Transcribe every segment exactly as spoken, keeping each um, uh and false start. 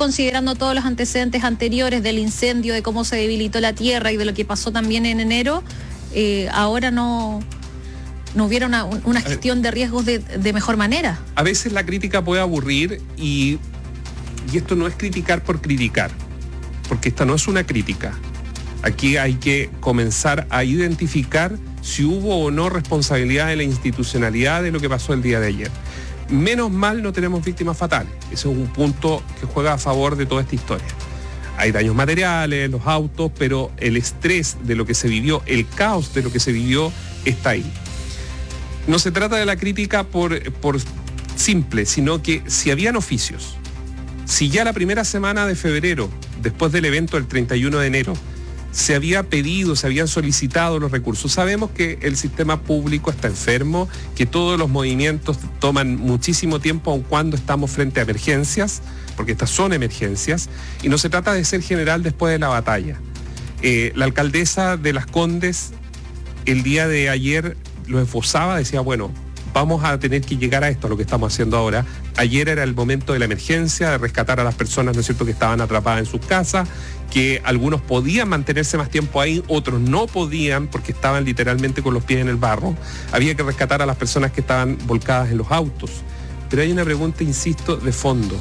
considerando todos los antecedentes anteriores del incendio, de cómo se debilitó la tierra y de lo que pasó también en enero, eh, ahora no, no hubiera una, una gestión de riesgos de, de mejor manera. A veces la crítica puede aburrir y, y esto no es criticar por criticar, porque esta no es una crítica. Aquí hay que comenzar a identificar si hubo o no responsabilidad de la institucionalidad de lo que pasó el día de ayer. Menos mal no tenemos víctimas fatales. Ese es un punto que juega a favor de toda esta historia. Hay daños materiales, los autos, pero el estrés de lo que se vivió, el caos de lo que se vivió, está ahí. No se trata de la crítica por, por simple, sino que si habían oficios, si ya la primera semana de febrero, después del evento del treinta y uno de enero, se había pedido, se habían solicitado los recursos. Sabemos que el sistema público está enfermo, que todos los movimientos toman muchísimo tiempo, aun cuando estamos frente a emergencias, porque estas son emergencias, y no se trata de ser general después de la batalla. Eh, la alcaldesa de Las Condes, el día de ayer, lo esbozaba, decía, bueno, vamos a tener que llegar a esto, a lo que estamos haciendo ahora. Ayer era el momento de la emergencia, de rescatar a las personas, ¿no es cierto?, que estaban atrapadas en sus casas, que algunos podían mantenerse más tiempo ahí, otros no podían porque estaban literalmente con los pies en el barro. Había que rescatar a las personas que estaban volcadas en los autos. Pero hay una pregunta, insisto, de fondo.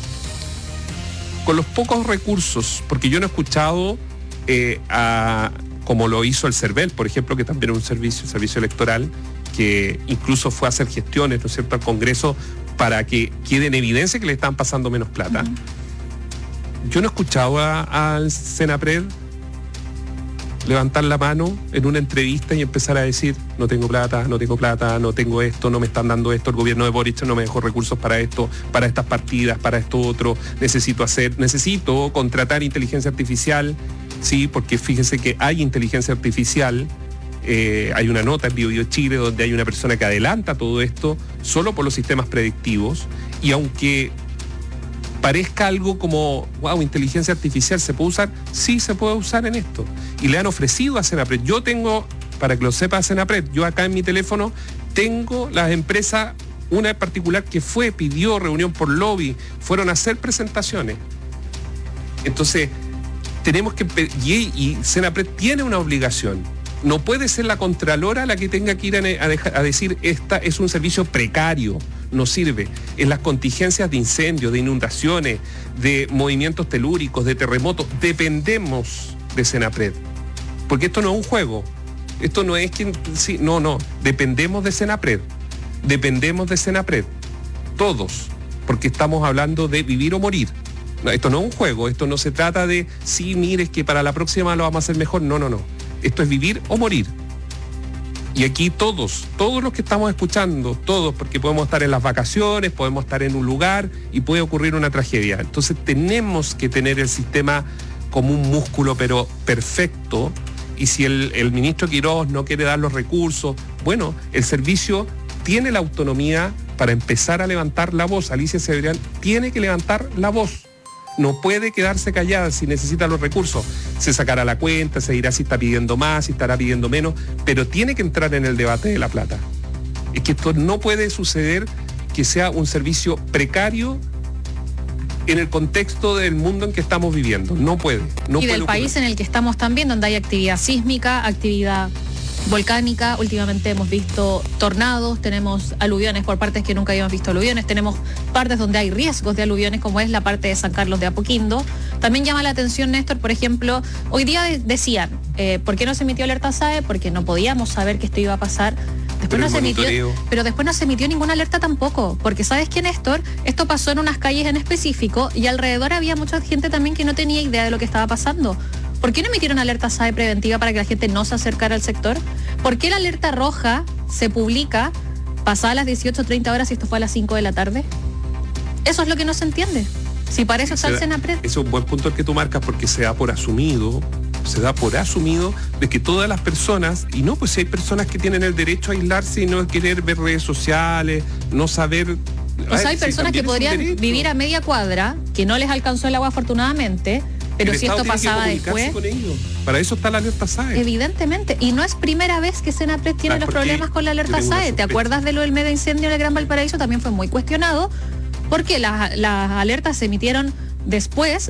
Con los pocos recursos, porque yo no he escuchado eh, a, como lo hizo el CERVEL, por ejemplo, que también es un servicio, servicio electoral, que incluso fue a hacer gestiones, ¿no es cierto?, al Congreso para que quede en evidencia que le están pasando menos plata. Uh-huh. Yo no he escuchado al Senapred levantar la mano en una entrevista y empezar a decir, no tengo plata, no tengo plata, no tengo esto, no me están dando esto, el gobierno de Boric no me dejó recursos para esto, para estas partidas, para esto otro, necesito hacer, necesito contratar inteligencia artificial, sí, porque fíjense que hay inteligencia artificial. Eh, hay una nota en Bio Bio Chile donde hay una persona que adelanta todo esto solo por los sistemas predictivos, y aunque parezca algo como, wow, inteligencia artificial, ¿se puede usar? Sí, se puede usar en esto. Y le han ofrecido a Senapred. Yo tengo, para que lo sepa Senapred, yo acá en mi teléfono tengo las empresas, una en particular que fue, pidió reunión por lobby, fueron a hacer presentaciones. Entonces, tenemos que, y, y Senapred tiene una obligación. No puede ser la Contralora la que tenga que ir a, a, dejar, a decir, esta es un servicio precario, no sirve. En las contingencias de incendios, de inundaciones, de movimientos telúricos, de terremotos, dependemos de Senapred. Porque esto no es un juego. Esto no es quien... Sí, no, no. Dependemos de Senapred. Dependemos de Senapred. Todos. Porque estamos hablando de vivir o morir. No, esto no es un juego. Esto no se trata de, sí, mire, es que para la próxima lo vamos a hacer mejor. No, no, no. Esto es vivir o morir. Y aquí todos, todos los que estamos escuchando, todos, porque podemos estar en las vacaciones, podemos estar en un lugar y puede ocurrir una tragedia. Entonces tenemos que tener el sistema como un músculo, pero perfecto. Y si el, el ministro Quirós no quiere dar los recursos, bueno, el servicio tiene la autonomía para empezar a levantar la voz. Alicia Cebrián tiene que levantar la voz. No puede quedarse callada si necesita los recursos. Se sacará la cuenta, se dirá si está pidiendo más, si estará pidiendo menos, pero tiene que entrar en el debate de la plata. Es que esto no puede suceder, que sea un servicio precario en el contexto del mundo en que estamos viviendo. No puede. No y puede del ocurrir. País en el que estamos también, donde hay actividad sísmica, actividad volcánica. Últimamente hemos visto tornados, tenemos aluviones por partes que nunca habíamos visto aluviones, tenemos partes donde hay riesgos de aluviones, como es la parte de San Carlos de Apoquindo. También llama la atención, Néstor, por ejemplo, hoy día de- decían, eh, ¿por qué no se emitió alerta S A E? Porque no podíamos saber que esto iba a pasar. Después Pero no el se emitió, monitoreo. pero después no se emitió ninguna alerta tampoco, porque ¿sabes qué, Néstor? Esto pasó en unas calles en específico y alrededor había mucha gente también que no tenía idea de lo que estaba pasando. ¿Por qué no emitieron alerta S A E preventiva para que la gente no se acercara al sector? ¿Por qué la alerta roja se publica pasadas las dieciocho treinta horas y esto fue a las cinco de la tarde? Eso es lo que no se entiende. Si para eso está el Senapred. Ese es un buen punto el que tú marcas, porque se da por asumido, se da por asumido de que todas las personas, y no, pues si hay personas que tienen el derecho a aislarse y no querer ver redes sociales, no saber... O sea, hay personas que podrían vivir a media cuadra, que no les alcanzó el agua afortunadamente, pero si esto pasaba después... Con ellos. Para eso está la alerta S A E. Evidentemente, y no es primera vez que Senapred tiene los problemas con la alerta S A E. ¿Te acuerdas de lo del mega incendio en el Gran Valparaíso? También fue muy cuestionado, porque las, las alertas se emitieron después